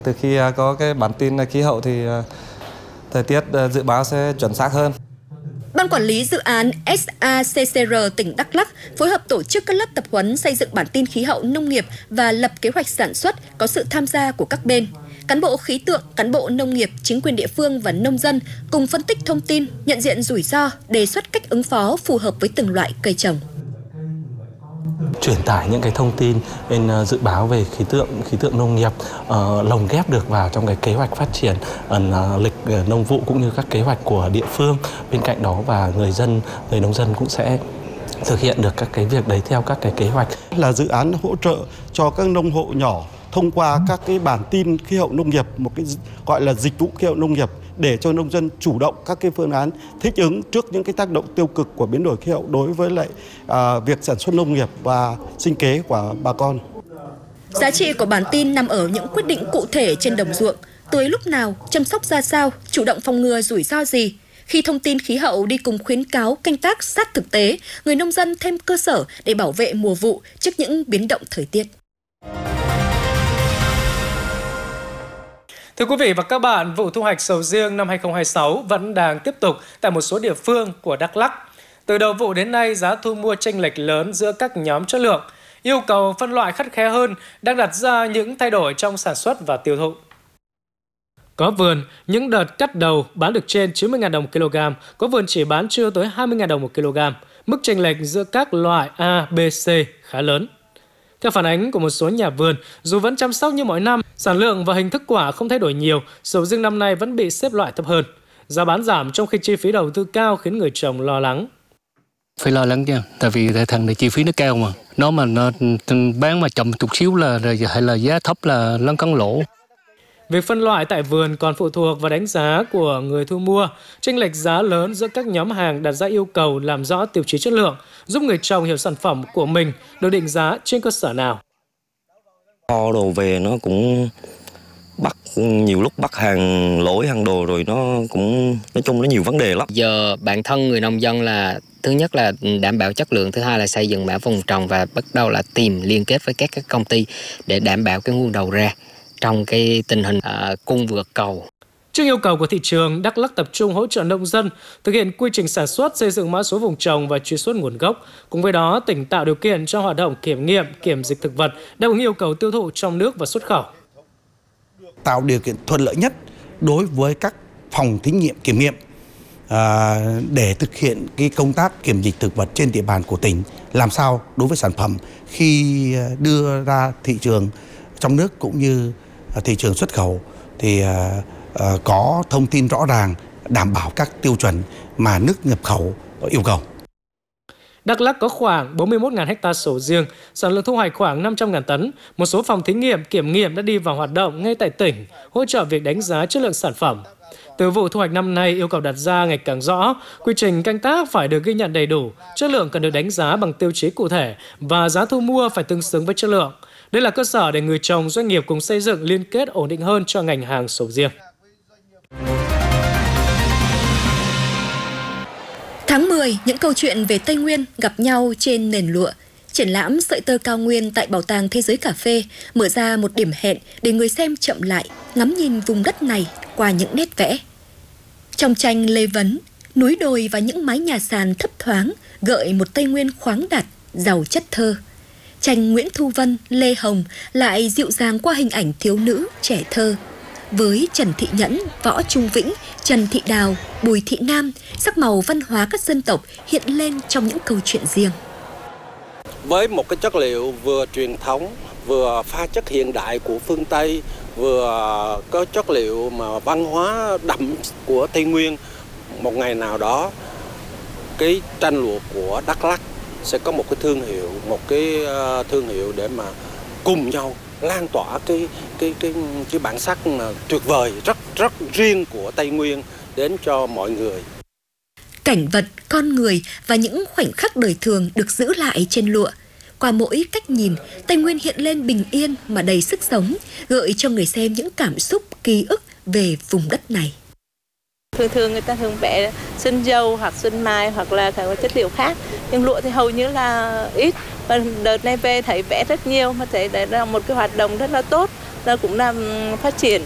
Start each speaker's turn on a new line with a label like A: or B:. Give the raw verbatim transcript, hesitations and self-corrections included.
A: Từ khi có cái bản tin khí hậu thì thời tiết dự báo sẽ chuẩn xác hơn.
B: Ban quản lý dự án ét a xê xê rờ tỉnh Đắk Lắk phối hợp tổ chức các lớp tập huấn xây dựng bản tin khí hậu nông nghiệp và lập kế hoạch sản xuất có sự tham gia của các bên. Cán bộ khí tượng, cán bộ nông nghiệp, chính quyền địa phương và nông dân cùng phân tích thông tin, nhận diện rủi ro, đề xuất cách ứng phó phù hợp với từng loại cây trồng.
C: Truyền tải những cái thông tin bên dự báo về khí tượng khí tượng nông nghiệp uh, lồng ghép được vào trong cái kế hoạch phát triển uh, lịch uh, nông vụ cũng như các kế hoạch của địa phương. Bên cạnh đó và người dân người nông dân cũng sẽ thực hiện được các cái việc đấy theo các cái kế hoạch.
D: Là dự án hỗ trợ cho các nông hộ nhỏ thông qua các cái bản tin khí hậu nông nghiệp, một cái gọi là dịch vụ khí hậu nông nghiệp, để cho nông dân chủ động các cái phương án thích ứng trước những cái tác động tiêu cực của biến đổi khí hậu đối với lại à, việc sản xuất nông nghiệp và sinh kế của bà con.
B: Giá trị của bản tin nằm ở những quyết định cụ thể trên đồng ruộng, tưới lúc nào, chăm sóc ra sao, chủ động phòng ngừa rủi ro gì. Khi thông tin khí hậu đi cùng khuyến cáo canh tác sát thực tế, người nông dân thêm cơ sở để bảo vệ mùa vụ trước những biến động thời tiết.
E: Thưa quý vị và các bạn, vụ thu hoạch sầu riêng năm hai không hai sáu vẫn đang tiếp tục tại một số địa phương của Đắk Lắk. Từ đầu vụ đến nay, giá thu mua chênh lệch lớn giữa các nhóm chất lượng. Yêu cầu phân loại khắt khe hơn đang đặt ra những thay đổi trong sản xuất và tiêu thụ. Có vườn, những đợt cắt đầu bán được trên chín mươi nghìn đồng một kg, có vườn chỉ bán chưa tới hai mươi nghìn đồng một kg. Mức chênh lệch giữa các loại A, B, C khá lớn. Theo phản ánh của một số nhà vườn, dù vẫn chăm sóc như mọi năm, sản lượng và hình thức quả không thay đổi nhiều, sầu riêng năm nay vẫn bị xếp loại thấp hơn. Giá bán giảm trong khi chi phí đầu tư cao khiến người trồng lo lắng.
F: Phải lo lắng chứ, tại vì thằng này chi phí nó cao mà. Nó mà nó bán mà chậm chút xíu là hay là giá thấp là lăn cắn lỗ.
E: Việc phân loại tại vườn còn phụ thuộc vào đánh giá của người thu mua. Chênh lệch giá lớn giữa các nhóm hàng đặt ra yêu cầu làm rõ tiêu chí chất lượng, giúp người trồng hiểu sản phẩm của mình được định giá trên cơ sở nào.
G: Kho đồ về nó cũng bắt nhiều lúc bắt hàng lỗi hàng đồ rồi nó cũng nói chung nó nhiều vấn đề lắm.
H: Giờ bản thân người nông dân là thứ nhất là đảm bảo chất lượng, thứ hai là xây dựng mã vùng trồng và bắt đầu là tìm liên kết với các các công ty để đảm bảo cái nguồn đầu ra trong cái tình hình uh, cung vượt cầu.
E: Trước yêu cầu của thị trường, Đắk Lắk tập trung hỗ trợ nông dân thực hiện quy trình sản xuất, xây dựng mã số vùng trồng và truy xuất nguồn gốc. Cùng với đó, tỉnh tạo điều kiện cho hoạt động kiểm nghiệm, kiểm dịch thực vật, đáp ứng yêu cầu tiêu thụ trong nước và xuất khẩu.
I: Tạo điều kiện thuận lợi nhất đối với các phòng thí nghiệm kiểm nghiệm à, để thực hiện cái công tác kiểm dịch thực vật trên địa bàn của tỉnh, làm sao đối với sản phẩm khi đưa ra thị trường trong nước cũng như thị trường xuất khẩu thì uh, uh, có thông tin rõ ràng, đảm bảo các tiêu chuẩn mà nước nhập khẩu yêu cầu.
E: Đắk Lắk có khoảng bốn mươi mốt nghìn ha sầu riêng, sản lượng thu hoạch khoảng năm trăm nghìn tấn. Một số phòng thí nghiệm kiểm nghiệm đã đi vào hoạt động ngay tại tỉnh, hỗ trợ việc đánh giá chất lượng sản phẩm. Từ vụ thu hoạch năm nay, yêu cầu đặt ra ngày càng rõ, quy trình canh tác phải được ghi nhận đầy đủ, chất lượng cần được đánh giá bằng tiêu chí cụ thể và giá thu mua phải tương xứng với chất lượng. Đây là cơ sở để người trồng, doanh nghiệp cùng xây dựng liên kết ổn định hơn cho ngành hàng sầu riêng.
B: Tháng mười, những câu chuyện về Tây Nguyên gặp nhau trên nền lụa. Triển lãm sợi tơ cao nguyên tại Bảo tàng Thế giới Cà phê mở ra một điểm hẹn để người xem chậm lại, ngắm nhìn vùng đất này qua những nét vẽ. Trong tranh Lê Vấn, núi đồi và những mái nhà sàn thấp thoáng gợi một Tây Nguyên khoáng đạt, giàu chất thơ. Tranh Nguyễn Thu Vân, Lê Hồng lại dịu dàng qua hình ảnh thiếu nữ, trẻ thơ. Với Trần Thị Nhẫn, Võ Trung Vĩnh, Trần Thị Đào, Bùi Thị Nam, sắc màu văn hóa các dân tộc hiện lên trong những câu chuyện riêng.
J: Với một cái chất liệu vừa truyền thống, vừa pha chất hiện đại của phương Tây, vừa có chất liệu mà văn hóa đậm của Tây Nguyên, một ngày nào đó cái tranh lụa của Đắk Lắk sẽ có một cái thương hiệu, một cái thương hiệu để mà cùng nhau lan tỏa cái cái cái cái bản sắc mà tuyệt vời rất rất riêng của Tây Nguyên đến cho mọi người.
B: Cảnh vật, con người và những khoảnh khắc đời thường được giữ lại trên lụa. Qua mỗi cách nhìn, Tây Nguyên hiện lên bình yên mà đầy sức sống, gợi cho người xem những cảm xúc, ký ức về vùng đất này.
K: Thường thường người ta thường vẽ sơn dầu hoặc sơn mai hoặc là các chất liệu khác, nhưng lụa thì hầu như là ít. Và đợt này về thấy vẽ rất nhiều, mà thấy đấy là một cái hoạt động rất là tốt nó cũng đang phát triển.